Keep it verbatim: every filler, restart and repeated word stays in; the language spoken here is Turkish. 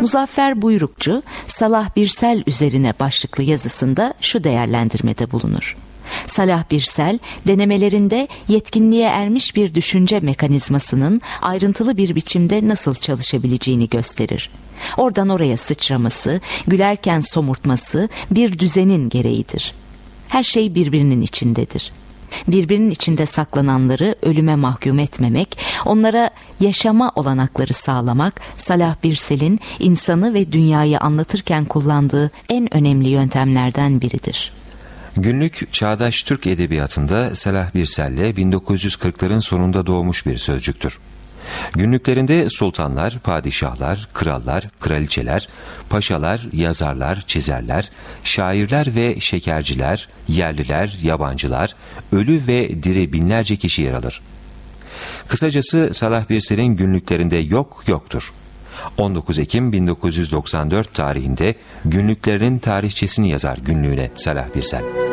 Muzaffer Buyrukçu, Salah Birsel üzerine başlıklı yazısında şu değerlendirmede bulunur. Salah Birsel, denemelerinde yetkinliğe ermiş bir düşünce mekanizmasının ayrıntılı bir biçimde nasıl çalışabileceğini gösterir. Oradan oraya sıçraması, gülerken somurtması bir düzenin gereğidir. Her şey birbirinin içindedir. Birbirinin içinde saklananları ölüme mahkum etmemek, onlara yaşama olanakları sağlamak, Salah Birsel'in insanı ve dünyayı anlatırken kullandığı en önemli yöntemlerden biridir. Günlük çağdaş Türk edebiyatında Salah Birsel bin dokuz yüz kırkların sonunda doğmuş bir sözcüktür. Günlüklerinde sultanlar, padişahlar, krallar, kraliçeler, paşalar, yazarlar, çizerler, şairler ve şekerciler, yerliler, yabancılar, ölü ve diri binlerce kişi yer alır. Kısacası Salah Birsel'in günlüklerinde yok yoktur. on dokuz Ekim bin dokuz yüz doksan dört tarihinde günlüklerinin tarihçesini yazar günlüğüne Salah Birsel.